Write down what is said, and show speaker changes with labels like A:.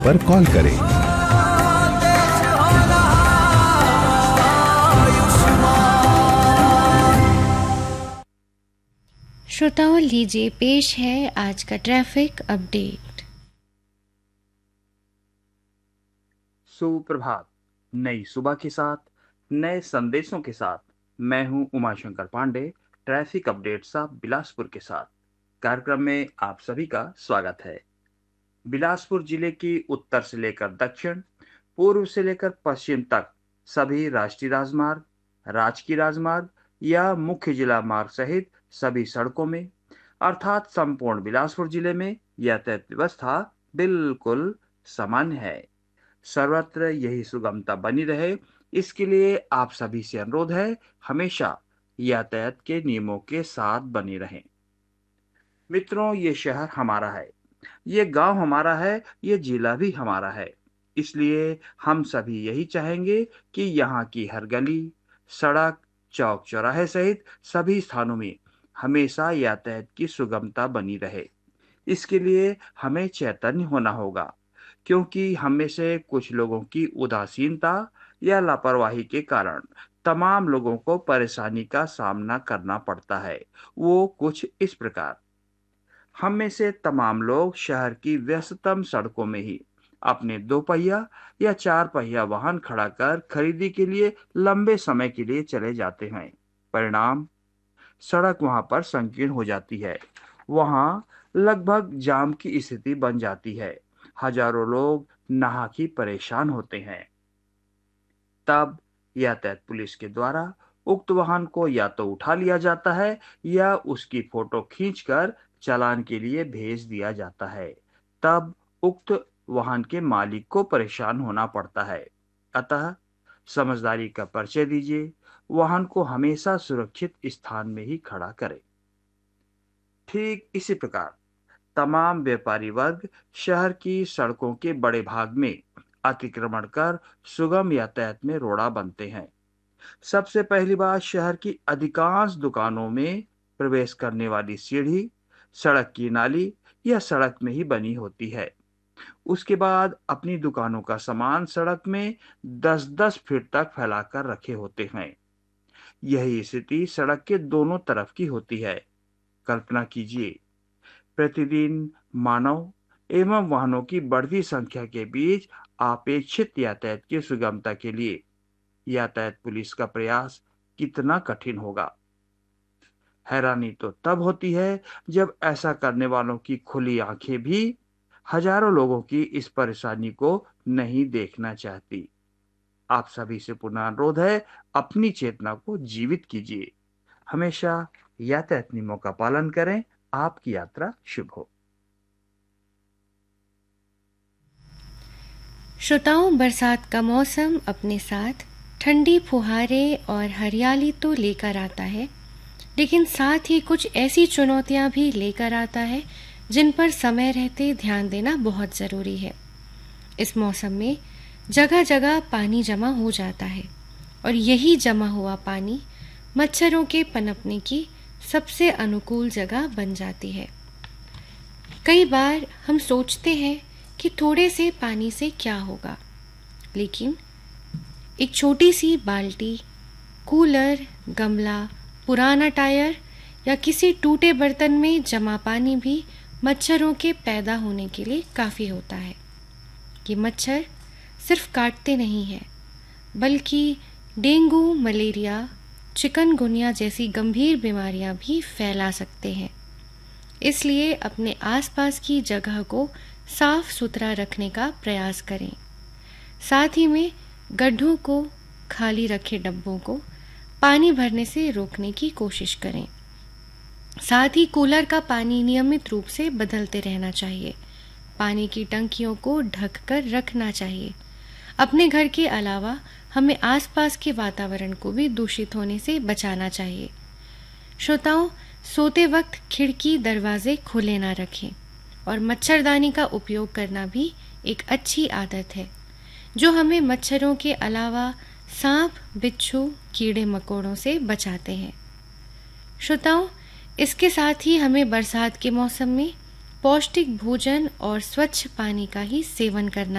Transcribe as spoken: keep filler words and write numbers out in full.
A: पर कॉल करें।
B: श्रोताओं, लीजिए पेश है आज का ट्रैफिक अपडेट।
C: सुप्रभात। नई सुबह के साथ, नए संदेशों के साथ मैं हूं उमाशंकर पांडे, ट्रैफिक अपडेट सा बिलासपुर के साथ। कार्यक्रम में आप सभी का स्वागत है। बिलासपुर जिले की उत्तर से लेकर दक्षिण, पूर्व से लेकर पश्चिम तक सभी राष्ट्रीय राजमार्ग, राजकीय राजमार्ग या मुख्य जिला मार्ग सहित सभी सड़कों में अर्थात संपूर्ण बिलासपुर जिले में यातायात व्यवस्था बिल्कुल सामान्य है। सर्वत्र यही सुगमता बनी रहे, इसके लिए आप सभी से अनुरोध है, हमेशा यातायात के नियमों के साथ बने रहें। मित्रों, ये शहर हमारा है, ये गांव हमारा है, ये जिला भी हमारा है। इसलिए हम सभी यही चाहेंगे कि यहाँ की हर गली, सड़क, चौक चौराहे सहित सभी स्थानों में हमेशा यातायात की सुगमता बनी रहे। इसके लिए हमें चैतन्य होना होगा, क्योंकि हम में से कुछ लोगों की उदासीनता या लापरवाही के कारण तमाम लोगों को परेशानी का सामना करना पड़ता है। वो कुछ इस प्रकार: हम में से तमाम लोग शहर की व्यस्ततम सड़कों में ही अपने दो पहिया या चार पहिया वाहन खड़ा कर खरीदी के लिए लंबे समय के लिए चले जाते हैं। परिणाम, सड़क वहां पर संकीर्ण हो जाती है, वहां लगभग जाम की स्थिति बन जाती है, हजारों लोग नाहक ही परेशान होते हैं। तब यातायात पुलिस के द्वारा उक्त वाहन को या तो उठा लिया जाता है या उसकी फोटो खींचकर चालान के लिए भेज दिया जाता है। तब उक्त वाहन के मालिक को परेशान होना पड़ता है। अतः समझदारी का परिचय दीजिए, वाहन को हमेशा सुरक्षित स्थान में ही खड़ा करें। ठीक इसी प्रकार तमाम व्यापारी वर्ग शहर की सड़कों के बड़े भाग में अतिक्रमण कर सुगम यातायात में रोड़ा बनते हैं। सबसे पहली बात, शहर की अधिकांश दुकानों में प्रवेश करने वाली सीढ़ी सड़क की नाली या सड़क में ही बनी होती है। उसके बाद अपनी दुकानों का सामान सड़क में दस दस फीट तक फैलाकर रखे होते हैं। यही स्थिति सड़क के दोनों तरफ की होती है। कल्पना कीजिए, प्रतिदिन मानव एवं वाहनों की बढ़ती संख्या के बीच अपेक्षित यातायात की सुगमता के लिए यातायात पुलिस का प्रयास कितना कठिन होगा। हैरानी तो तब होती है जब ऐसा करने वालों की खुली आंखें भी हजारों लोगों की इस परेशानी को नहीं देखना चाहती। आप सभी से पुनः अनुरोध है, अपनी चेतना को जीवित कीजिए, हमेशा यातायात नियमों का पालन करें। आपकी यात्रा शुभ हो।
B: श्रोताओं, बरसात का मौसम अपने साथ ठंडी फुहारें और हरियाली तो लेकर आता है, लेकिन साथ ही कुछ ऐसी चुनौतियां भी लेकर आता है जिन पर समय रहते ध्यान देना बहुत ज़रूरी है। इस मौसम में जगह जगह पानी जमा हो जाता है और यही जमा हुआ पानी मच्छरों के पनपने की सबसे अनुकूल जगह बन जाती है। कई बार हम सोचते हैं कि थोड़े से पानी से क्या होगा, लेकिन एक छोटी सी बाल्टी, कूलर, गमला, पुराना टायर या किसी टूटे बर्तन में जमा पानी भी मच्छरों के पैदा होने के लिए काफ़ी होता है। ये मच्छर सिर्फ काटते नहीं हैं, बल्कि डेंगू, मलेरिया, चिकनगुनिया जैसी गंभीर बीमारियां भी फैला सकते हैं। इसलिए अपने आसपास की जगह को साफ सुथरा रखने का प्रयास करें। साथ ही में गड्ढों को, खाली रखे डब्बों को पानी भरने से रोकने की कोशिश करें। साथ ही कूलर का पानी नियमित रूप से बदलते रहना चाहिए। पानी की टंकियों को ढककर रखना चाहिए। अपने घर के अलावा हमें आसपास के वातावरण को भी दूषित होने से बचाना चाहिए। श्रोताओं, सोते वक्त खिड़की दरवाजे खुले ना रखें और मच्छरदानी का उपयोग करना भी एक अच्छी आदत है, जो हमें मच्छरों के अलावा सांप, बिच्छू, कीड़े मकोड़ों से बचाते हैं। श्रोताओं, इसके साथ ही हमें बरसात के मौसम में पौष्टिक भोजन और स्वच्छ पानी का ही सेवन करना